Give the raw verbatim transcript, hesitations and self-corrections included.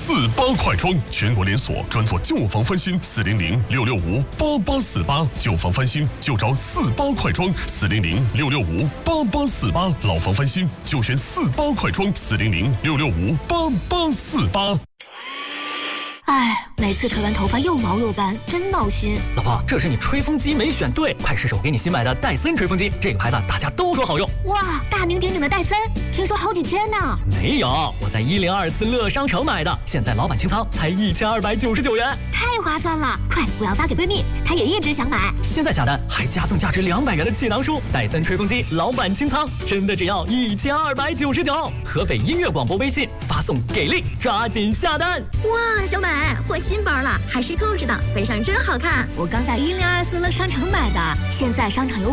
四八快装，全国连锁，专做旧房翻新。四零零六六五八八四八，旧房翻新就找四八快装。四零零六六五八八四八，老房翻新就选四八快装。四零零六六五八八四八。 哎，每次吹完头发又毛又斑，真闹心。 老婆，这是你吹风机没选对，快试试我给你新买的戴森吹风机，这个牌子大家都说好用。 哇，大名鼎鼎的戴森，听说好几千呢。 没有，我在一零二四乐商城买的，现在老板清仓才一千二百九十九元， 太划算了！快，我要发给闺蜜，她也一直想买。 现在下单还加送价值两百元的气囊书，戴森吹风机老板清仓，真的只要一千二百九十九。河北音乐广播微信发送给力，抓紧下单。 哇，小美获新包了，还是购置的，本上真好看。 我刚在一零二四乐商城买的，现在商场有